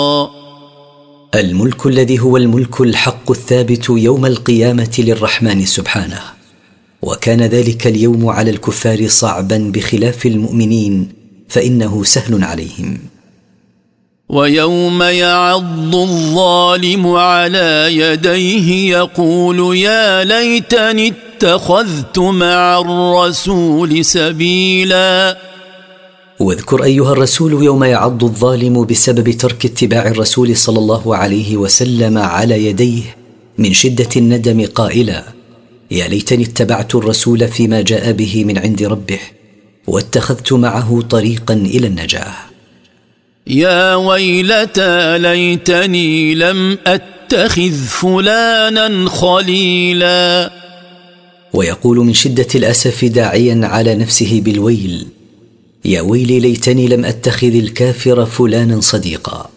الملك الذي هو الملك الحق الثابت يوم القيامة للرحمن سبحانه، وكان ذلك اليوم على الكفار صعبا بخلاف المؤمنين فإنه سهل عليهم. ويوم يعض الظالم على يديه يقول يا ليتني اتخذت مع الرسول سبيلا. واذكر أيها الرسول يوم يعض الظالم بسبب ترك اتباع الرسول صلى الله عليه وسلم على يديه من شدة الندم قائلا يا ليتني اتبعت الرسول فيما جاء به من عند ربه واتخذت معه طريقا إلى النجاة. يا ويلتى ليتني لم أتخذ فلانا خليلا. ويقول من شدة الأسف داعيا على نفسه بالويل يا ويلي ليتني لم أتخذ الكافر فلانا صديقا.